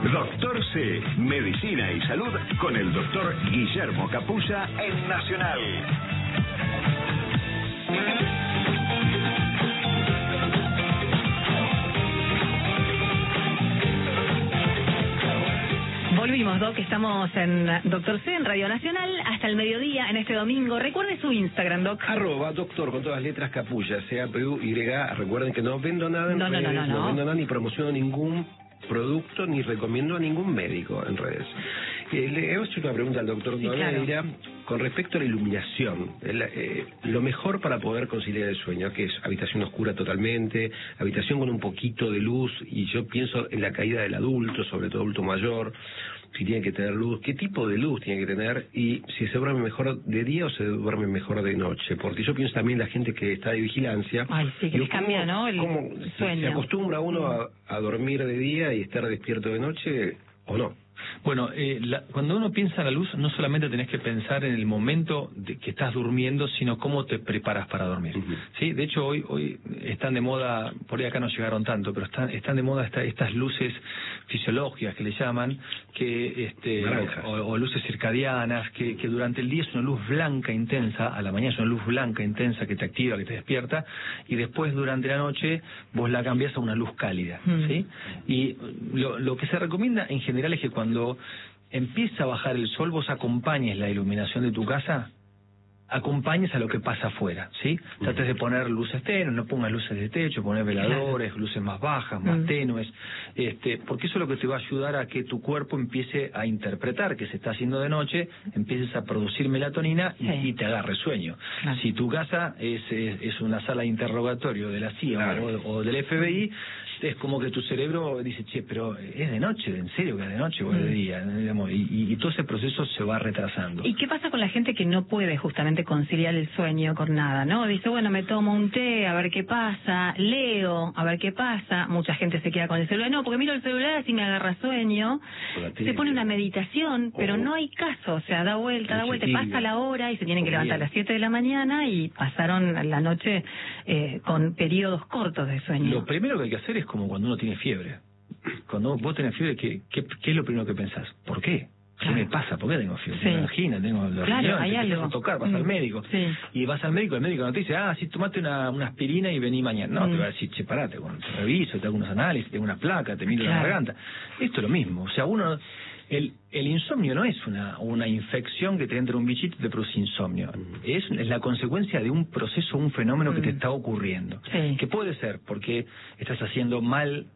Doctor C, Medicina y Salud con el doctor Guillermo Capulla en Nacional. Volvimos, Doc, estamos en Doctor C, en Radio Nacional, hasta el mediodía, en este domingo. Recuerde su Instagram, Doc. @ doctor, con todas las letras, Capulla, C-A-P-U-Y. Recuerden que no vendo nada en redes, no vendo nada, ni promociono ningún producto, ni recomiendo a ningún médico en redes. Le he hecho una pregunta al doctor Nogueira con respecto a la iluminación. Lo mejor para poder conciliar el sueño, que es habitación oscura totalmente, habitación con un poquito de luz, y yo pienso en la caída del adulto, sobre todo adulto mayor, si tiene que tener luz, qué tipo de luz tiene que tener, y si se duerme mejor de día o se duerme mejor de noche. Porque yo pienso también en la gente que está de vigilancia. Ay, sí, que les cambia, ¿no? El sueño. ¿Se acostumbra uno a dormir de día y estar despierto de noche o no? Bueno, cuando uno piensa en la luz, no solamente tenés que pensar en el momento de que estás durmiendo, sino cómo te preparas para dormir. ¿Sí? De hecho, hoy están de moda, por ahí acá no llegaron tanto, pero están de moda estas luces fisiológicas que le llaman, o luces circadianas, que durante el día es una luz blanca intensa, a la mañana es una luz blanca intensa que te activa, que te despierta, y después durante la noche vos la cambias a una luz cálida. ¿Sí? Y lo que se recomienda en general es que cuando empieza a bajar el sol, vos acompañes la iluminación de tu casa, acompañes a lo que pasa afuera, ¿sí? Trates de poner luces tenues, no pongas luces de techo, poner veladores, luces más bajas, más tenues, porque eso es lo que te va a ayudar a que tu cuerpo empiece a interpretar que se está haciendo de noche, empieces a producir melatonina y te agarre sueño. Si tu casa es una sala de interrogatorio de la CIA o del FBI, es como que tu cerebro dice, che, pero ¿es de noche? ¿En serio que es de noche o es de día? Digamos, y todo ese proceso se va retrasando. ¿Y qué pasa con la gente que no puede justamente conciliar el sueño con nada, no? Dice, bueno, me tomo un té, a ver qué pasa, leo, a ver qué pasa. Mucha gente se queda con el celular, no, porque miro el celular así me agarra sueño. Se pone una meditación, pero no hay caso, o sea, da vuelta, pasa la hora y se tienen que levantar a las 7 de la mañana y pasaron la noche con periodos cortos de sueño. Lo primero que hay que hacer es como cuando uno tiene fiebre. Cuando vos tenés fiebre, ¿qué es lo primero que pensás? ¿Por qué? ¿Qué me pasa? ¿Por qué tengo fiebre? Tengo angina, tengo los riñones, hay algo. a tocar, vas al médico. Y vas al médico, el médico no te dice, sí, tomate una aspirina y vení mañana. No, te va a decir, che, parate, te reviso, te hago unos análisis, te hago una placa, te miro la garganta. Esto es lo mismo. O sea, el insomnio no es una infección que te entra un bichito y te produce insomnio. Es la consecuencia de un proceso, un fenómeno que te está ocurriendo. Que puede ser porque estás haciendo mal,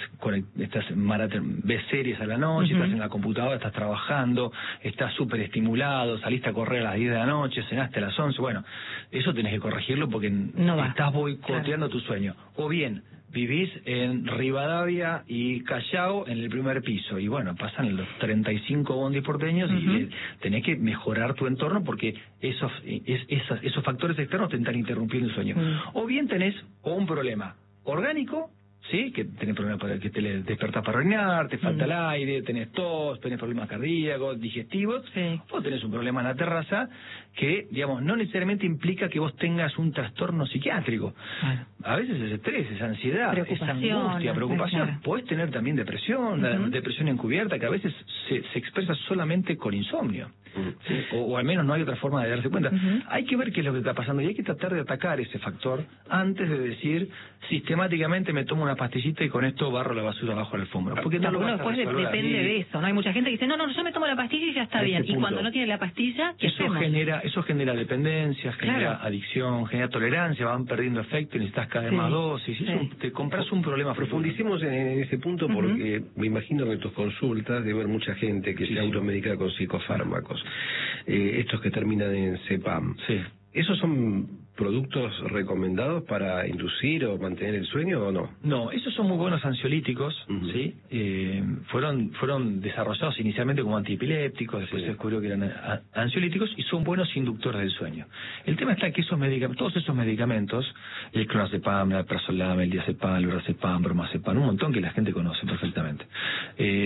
ves series a la noche, estás en la computadora, estás trabajando, estás súper estimulado, saliste a correr a las 10 de la noche, cenaste a las 11. Bueno, eso tenés que corregirlo porque estás boicoteando tu sueño. O bien, vivís en Rivadavia y Callao en el primer piso, y bueno, pasan los 35 bondis porteños y tenés que mejorar tu entorno porque esos factores externos te están interrumpiendo el sueño. O bien tenés un problema orgánico, ¿sí? Que tenés problemas para que te despertás para orinar, te falta el aire, tenés tos, tenés problemas cardíacos, digestivos, o tenés un problema en la terraza que, digamos, no necesariamente implica que vos tengas un trastorno psiquiátrico. A veces es estrés, es ansiedad, es angustia, preocupación. Podés tener también depresión, la depresión encubierta, que a veces se expresa solamente con insomnio. ¿Sí? O al menos no hay otra forma de darse cuenta. Hay que ver qué es lo que está pasando y hay que tratar de atacar ese factor antes de decir sistemáticamente me tomo una pastillita y con esto barro la basura abajo de la alfombra. Porque después depende de eso, ¿no? Hay mucha gente que dice, no, yo me tomo la pastilla y ya está bien. Y cuando no tiene la pastilla, ¿qué hacemos? Eso genera dependencia, genera adicción, genera tolerancia, van perdiendo efecto y necesitas cada vez más dosis. Te compras un problema. Profundicemos en ese punto porque me imagino que en tus consultas debe haber mucha gente que se automedica con psicofármacos. Estos que terminan en CEPAM. ¿Esos son productos recomendados para inducir o mantener el sueño o no? No, esos son muy buenos ansiolíticos, ¿sí? Fueron desarrollados inicialmente como antiepilépticos, después se descubrió que eran ansiolíticos y son buenos inductores del sueño. El tema está que todos esos medicamentos, el clonazepam, el alprazolam, el diazepam, el lorazepam, bromazepam, un montón que la gente conoce perfectamente. Todos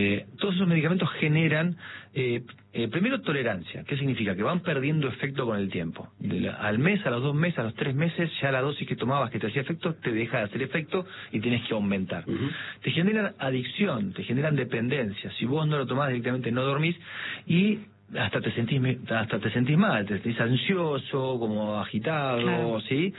todos esos medicamentos generan, primero, tolerancia. ¿Qué significa? Que van perdiendo efecto con el tiempo. Al mes, a los 2 meses, a los 3 meses, ya la dosis que tomabas que te hacía efecto, te deja de hacer efecto y tienes que aumentar. Te generan adicción, te generan dependencia. Si vos no lo tomás directamente, no dormís y hasta te sentís mal, te sentís ansioso, como agitado, claro. ¿Sí?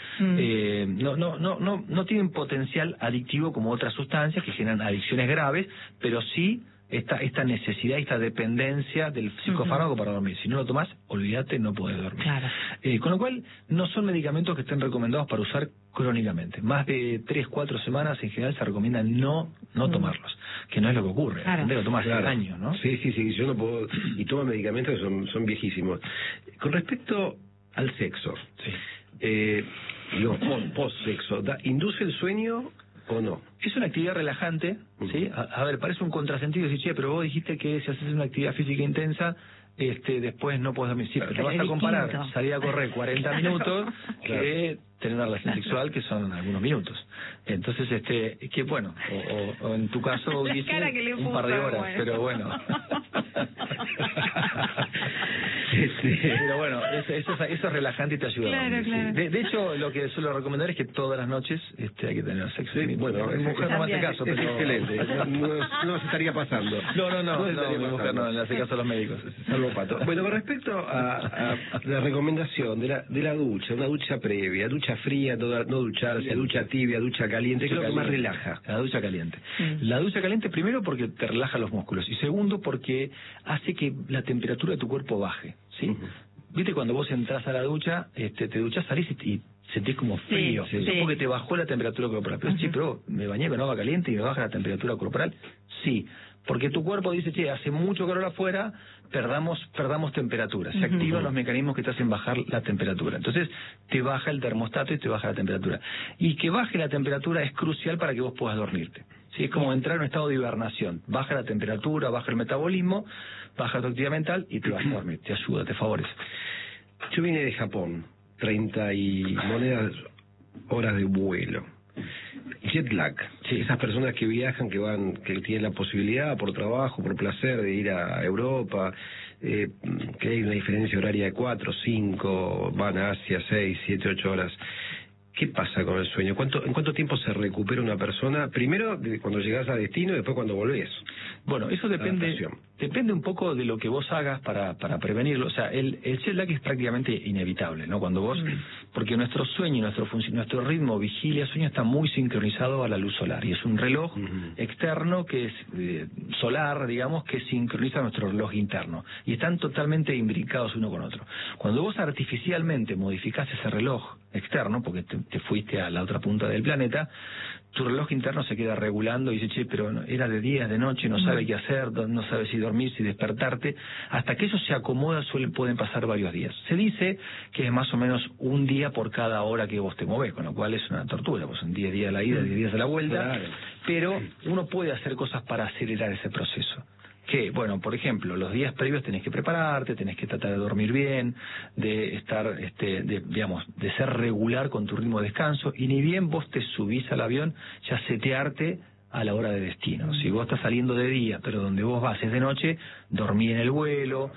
No tienen potencial adictivo como otras sustancias que generan adicciones graves, pero sí esta necesidad, esta dependencia del psicofármaco para dormir. Si no lo tomás, olvídate, no podés dormir. Claro. Con lo cual, no son medicamentos que estén recomendados para usar crónicamente. Más de 3-4 semanas en general se recomienda no tomarlos, que no es lo que ocurre. Claro. Lo tomas hace años, ¿no? Sí, yo no puedo, y tomo medicamentos que son viejísimos. Con respecto al sexo, post-sexo, ¿induce el sueño o no? Es una actividad relajante, ¿sí? A ver, parece un contrasentido decir, che, pero vos dijiste que si haces una actividad física intensa, después no podés dormir. Sí, pero te vas a comparar salir a correr 40 minutos que tener una relación sexual, que son algunos minutos. Entonces, que bueno, o en tu caso, dice, un par de horas, pero bueno. Pero bueno, eso es relajante y te ayuda. Claro, claro. De hecho, lo que suelo recomendar es que todas las noches hay que tener sexo. Sí, bueno, mi mujer no me hace caso, pero es excelente. No se estaría pasando. No, mi mujer no le hace caso a los médicos. Salvo Pato. Bueno, con respecto a la recomendación de la ducha, una ducha previa, ducha fría, no ducharse, ducha tibia, ducha caliente, ¿qué es lo que más relaja? La ducha caliente. La ducha caliente, primero, porque te relaja los músculos, y segundo, porque hace que la temperatura de tu cuerpo baje, ¿sí? Viste, cuando vos entras a la ducha, te duchás, salís y sentís como frío, porque te bajó la temperatura corporal. Pero pero me bañé con agua caliente y me baja la temperatura corporal. Sí, porque tu cuerpo dice, che, hace mucho calor afuera, perdamos temperatura. Se activan los mecanismos que te hacen bajar la temperatura. Entonces, te baja el termostato y te baja la temperatura. Y que baje la temperatura es crucial para que vos puedas dormirte. ¿Sí? Es como entrar en un estado de hibernación. Baja la temperatura, baja el metabolismo, baja tu actividad mental y te vas a dormir. Te ayuda, te favorece. Yo vine de Japón, 30 y horas de vuelo. Jet lag, esas personas que viajan, que tienen la posibilidad por trabajo, por placer de ir a Europa, que hay una diferencia horaria de 4, 5, van a Asia 6, 7, 8 horas. ¿Qué pasa con el sueño? ¿En cuánto tiempo se recupera una persona? Primero, cuando llegás a destino y después cuando volvés. Bueno, eso depende un poco de lo que vos hagas para prevenirlo. O sea, el jet lag es prácticamente inevitable, ¿no? Cuando vos, porque nuestro sueño, nuestro ritmo vigilia-sueño está muy sincronizado a la luz solar. Y es un reloj externo que es solar, digamos, que sincroniza nuestro reloj interno. Y están totalmente imbricados uno con otro. Cuando vos artificialmente modificás ese reloj externo, porque te fuiste a la otra punta del planeta, tu reloj interno se queda regulando y dice, che, pero era de día, de noche, no sabe qué hacer, no sabe si dormir, si despertarte. Hasta que eso se acomoda pueden pasar varios días. Se dice que es más o menos un día por cada hora que vos te movés, con lo cual es una tortura, pues son 10 días a la ida, 10 días a la vuelta, pero uno puede hacer cosas para acelerar ese proceso. Que, bueno, por ejemplo, los días previos tenés que prepararte, tenés que tratar de dormir bien, de estar, de ser regular con tu ritmo de descanso, y ni bien vos te subís al avión, ya setearte a la hora de destino. Si vos estás saliendo de día, pero donde vos vas es de noche, dormí en el vuelo,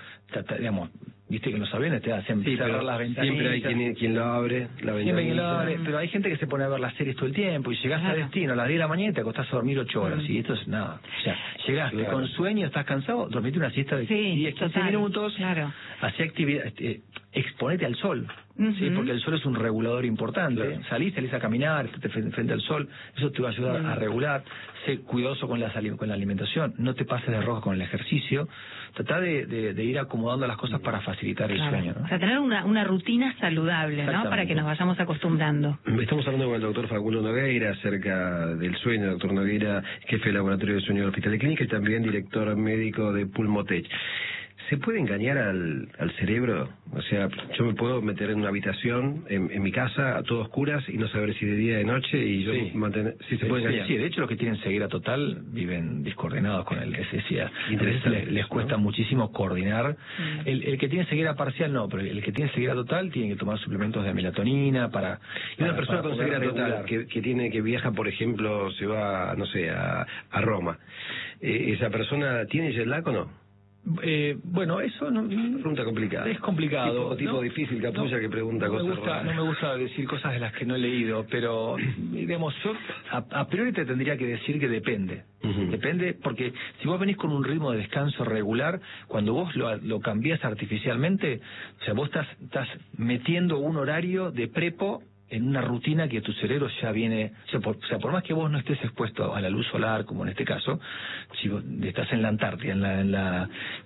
viste que en los aviones te hacen cerrar las ventanas. Siempre hay quien lo abre, la ventanilla. Pero hay gente que se pone a ver las series todo el tiempo y llegás a destino a las 10 de la mañana y te acostás a dormir 8 horas. Y esto es nada. O sea, llegaste con sueño, estás cansado, dormite una siesta de 10, 15 minutos, hacé actividad, exponete al sol. Sí, porque el sol es un regulador importante. Salís a caminar, frente al sol, eso te va a ayudar a regular. Sé cuidadoso con la alimentación, no te pases de roja con el ejercicio. Tratá de ir acomodando las cosas para facilitar el sueño, ¿no? O sea, tener una rutina saludable, ¿no? Para que nos vayamos acostumbrando. Estamos hablando con el doctor Facundo Nogueira acerca del sueño. Doctor Nogueira, jefe de laboratorio de sueño del Hospital de Clínica y también director médico de Pulmotec. ¿Se puede engañar al cerebro? O sea, yo me puedo meter en una habitación, en mi casa, a todo oscuras, y no saber si de día o de noche, y yo mantener... ¿Sí se puede engañar? Sí, de hecho los que tienen ceguera total viven discoordinados con el SSA. Les cuesta muchísimo coordinar. El que tiene ceguera parcial no, pero el que tiene ceguera total tiene que tomar suplementos de melatonina para... Y una persona con ceguera total que viaja, por ejemplo, se va, no sé, a Roma, ¿Esa persona tiene jet lag o no? Bueno, eso no... Pregunta complicada. Es complicado. Tipo ¿no? difícil, Capulla, que pregunta cosas raras. No me gusta decir cosas de las que no he leído, pero, digamos, yo a priori te tendría que decir que depende. Depende, porque si vos venís con un ritmo de descanso regular, cuando vos lo cambiás artificialmente, o sea, vos estás metiendo un horario de prepo en una rutina que tu cerebro ya viene, o sea, por más que vos no estés expuesto a la luz solar, como en este caso, si vos estás en la Antártida,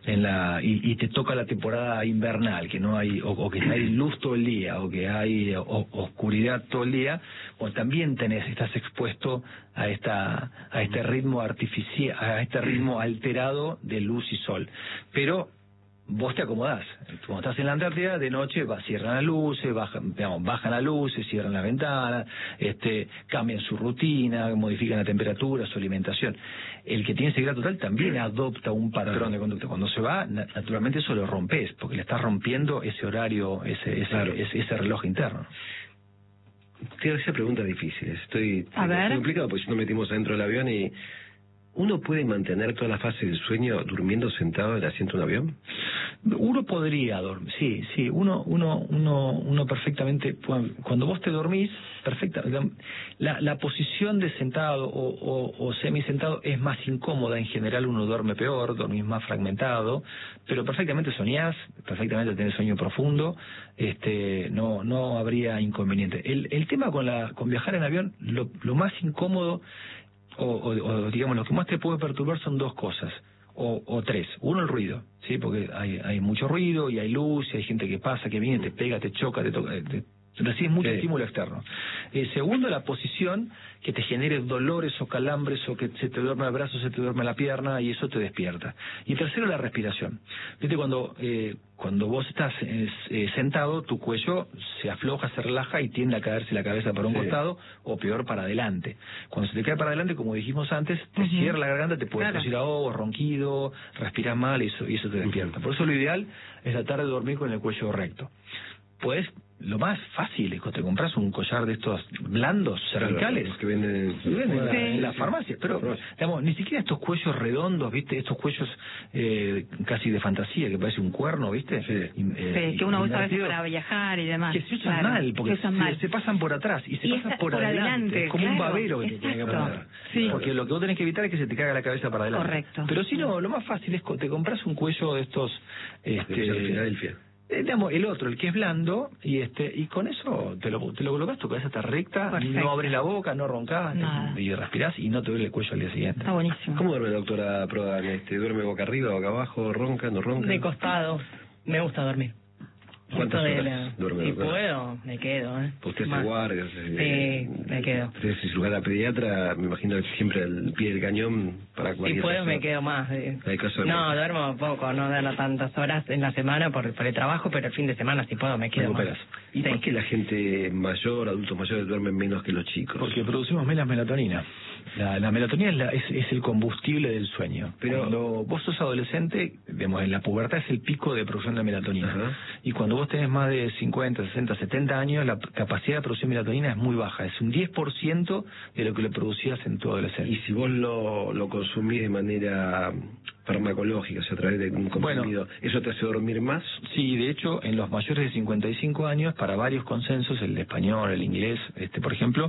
y te toca la temporada invernal, que no hay, o que hay luz todo el día, o que hay oscuridad todo el día, pues también estás expuesto a este ritmo artificial, a este ritmo alterado de luz y sol. Pero vos te acomodás. Cuando estás en la Antártida, de noche cierran las luces, bajan las luces, cierran las ventanas, cambian su rutina, modifican la temperatura, su alimentación. El que tiene ceguera total también adopta un patrón de conducta. Cuando se va, naturalmente eso lo rompes, porque le estás rompiendo ese horario, ese reloj interno. Quiero hacer preguntas difíciles. Estoy complicado, porque si nos metimos adentro del avión y... ¿Uno puede mantener toda la fase del sueño durmiendo sentado en el asiento de un avión? Uno podría dormir, sí, uno perfectamente, cuando vos te dormís, la posición de sentado o semisentado es más incómoda, en general uno duerme peor, dormís más fragmentado, pero perfectamente soñás, perfectamente tenés sueño profundo, no habría inconveniente. El tema con viajar en avión, lo más incómodo, o digamos, lo que más te puede perturbar son dos cosas, o tres. Uno, el ruido, sí, porque hay mucho ruido y hay luz y hay gente que pasa, que viene, te pega, te choca, te toca, recibes mucho estímulo externo. Segundo, la posición, que te genere dolores o calambres, o que se te duerme el brazo, se te duerme la pierna, y eso te despierta. Y tercero, la respiración. Viste, cuando vos estás sentado, tu cuello se afloja, se relaja y tiende a caerse la cabeza para un costado, o peor, para adelante. Cuando se te cae para adelante, como dijimos antes, te cierra la garganta, te puede producir ahogo, ronquido, respiras mal, y eso te despierta. Por eso lo ideal es tratar de dormir con el cuello recto. Pues lo más fácil es que te compras un collar de estos blandos, cervicales, que venden en la farmacia, pero digamos, ni siquiera estos cuellos redondos, ¿viste? Estos cuellos casi de fantasía, que parece un cuerno, ¿viste? Que uno usa a veces para viajar y demás. Que se usan mal, porque se pasan por atrás y se pasan por adelante. Es como un babero que te tiene que poner. Sí. Porque lo que vos tenés que evitar es que se te caiga la cabeza para adelante. Correcto. Pero si no, lo más fácil es que te compras un cuello de estos... Filadelfia. Digamos, el que es blando, y con eso te lo colocas, tu cabeza está recta, no abres la boca, no roncás, y respirás y no te duele el cuello al día siguiente. Está buenísimo. ¿Cómo duerme, doctora Prodan? ¿Duerme boca arriba, boca abajo, ronca, no ronca? De costado. Me gusta dormir. ¿Cuántas horas duerme? Si puedo, me quedo. ¿Usted se guardia? Sí, me quedo. Usted es cirujana pediatra, me imagino que siempre al pie del cañón para cualquier... Si puedo, me quedo más. No, duermo poco, no duermo tantas horas en la semana por el trabajo, pero el fin de semana, si puedo, me quedo más. ¿Y por qué la gente mayor, adultos mayores, duermen menos que los chicos? Porque producimos menos melatonina. La melatonina es el combustible del sueño. Pero cuando vos sos adolescente, digamos, en la pubertad es el pico de producción de melatonina. Y cuando vos tenés más de 50, 60, 70 años, la capacidad de producir melatonina es muy baja. Es un 10% de lo que le producías en tu adolescencia. Y si vos lo consumís de manera farmacológica, o sea, a través de un comprimido, ¿eso te hace dormir más? Sí, de hecho, en los mayores de 55 años, para varios consensos, el español, el inglés, por ejemplo,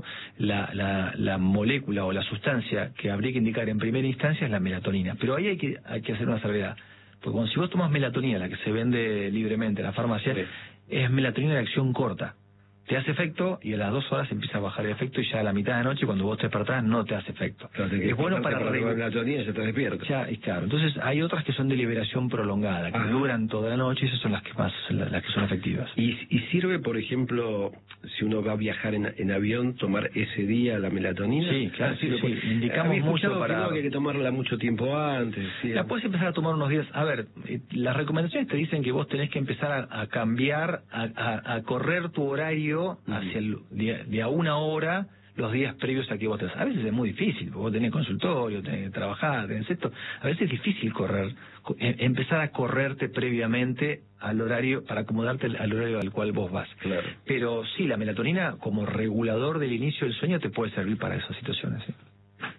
la molécula o la sustancia que habría que indicar en primera instancia es la melatonina. Pero ahí hay que hacer una salvedad. Porque si vos tomas melatonina, la que se vende libremente en la farmacia, es melatonina de acción corta. Te hace efecto y a las 2 horas empieza a bajar el efecto, y ya a la mitad de la noche, cuando vos te despertás, no te hace efecto. Claro, es bueno para la melatonina, ya te despiertas. Claro. Entonces hay otras que son de liberación prolongada, que duran toda la noche, y esas son las que son efectivas. ¿Y sirve, por ejemplo, si uno va a viajar en avión, tomar ese día la melatonina? Sí, claro, sí. Indicamos mucho para... que hay que tomarla mucho tiempo antes. ¿Sí? La puedes empezar a tomar unos días. A ver, las recomendaciones te dicen que vos tenés que empezar a cambiar, a correr tu horario hacia de a 1 hora los días previos a que vos te... A veces es muy difícil, porque vos tenés consultorio, tenés que trabajar, tenés esto. A veces es difícil empezar a correrte previamente al horario, para acomodarte al horario al cual vos vas. Claro. Pero sí, la melatonina como regulador del inicio del sueño te puede servir para esas situaciones, ¿sí?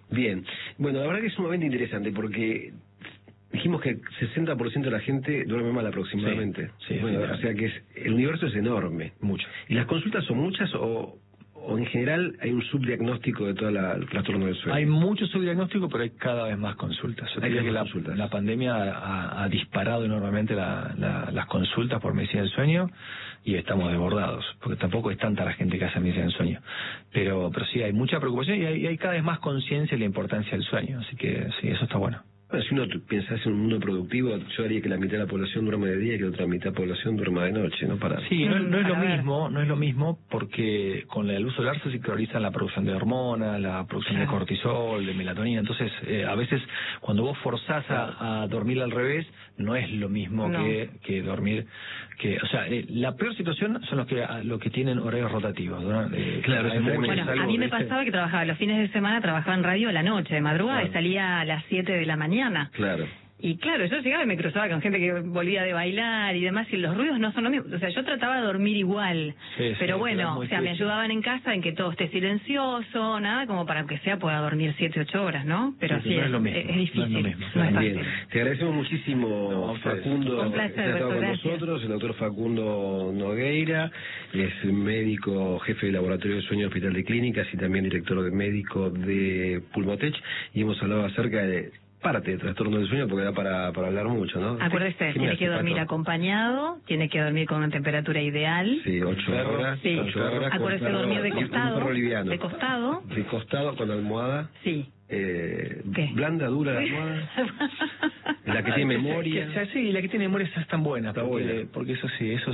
Bien. Bueno, la verdad que es sumamente interesante porque dijimos que el 60% de la gente duerme mal aproximadamente. Sí, bueno, o sea que el universo es enorme. Mucho. ¿Y las consultas son muchas o en general hay un subdiagnóstico de todo el trastorno del sueño? Hay mucho subdiagnóstico, pero hay cada vez más consultas. Yo diría que la pandemia ha disparado enormemente las consultas por medicina del sueño y estamos desbordados, porque tampoco es tanta la gente que hace medicina del sueño. Pero sí, hay mucha preocupación y hay cada vez más conciencia de la importancia del sueño. Así que sí, eso está bueno. Bueno, si uno piensa en un mundo productivo, yo haría que la mitad de la población duerma de día y que la otra mitad de la población duerma de noche, ¿no? Sí, no es lo mismo porque con la luz solar se sincroniza la producción de hormonas, la producción de cortisol, de melatonina. Entonces, a veces cuando vos forzás a dormir al revés, no es lo mismo que dormir. O sea, la peor situación son los que tienen horarios rotativos, ¿no? Claro, bueno, a mí me pasaba que trabajaba los fines de semana, trabajaba en radio a la noche, de madrugada, y salía a las 7 de la mañana. Claro. Y claro, yo llegaba y me cruzaba con gente que volvía de bailar y demás, y los ruidos no son lo mismo. O sea, yo trataba de dormir igual, pero bueno, o sea, me ayudaban en casa en que todo esté silencioso, nada como para que sea pueda dormir 7, 8 horas, ¿no? Pero sí, no es lo mismo, es difícil, no es fácil. Bien. Te agradecemos muchísimo, Facundo, un placer, que has estado con gracias. nosotros, el doctor Facundo Nogueira, es médico, jefe de laboratorio de sueño del Hospital de Clínicas y también director médico de Pulmotech, y hemos hablado acerca de parte de trastorno del sueño porque da para hablar mucho, ¿no? Acuérdese, tiene que dormir acompañado, tiene que dormir con una temperatura ideal. Sí, 8 horas. Sí. 8 horas. Acuérdese dormir de costado. De costado. De costado con almohada. Sí. Blanda, dura la almohada. La que tiene memoria. Sí, la que tiene memoria es tan buena. Porque eso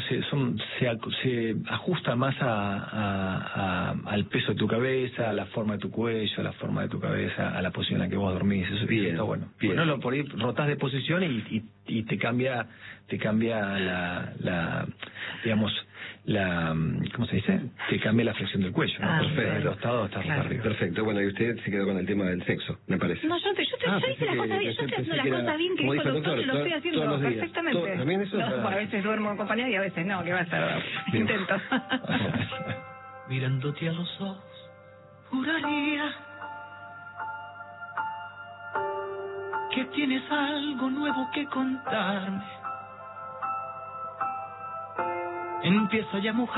se ajusta más al peso de tu cabeza, a la forma de tu cuello, a la forma de tu cabeza, a la posición en la que vos dormís. Eso está bueno. Bien. Bueno, por ahí rotás de posición y te cambia la digamos, ¿cómo se dice? Te cambia la flexión del cuello, ¿no? Perfecto. El costado está arriba. Perfecto. Bueno, y usted se quedó con el tema del sexo, me parece. No, yo hice las cosas bien. Yo estoy haciendo las cosas bien que dijo el doctor, lo estoy haciendo perfectamente. ¿También eso? A veces duermo acompañado y a veces no, ¿qué va a ser? Intento. Mirándote a los ojos, juraría que tienes algo nuevo que contarme. Empiezo ya, mujer.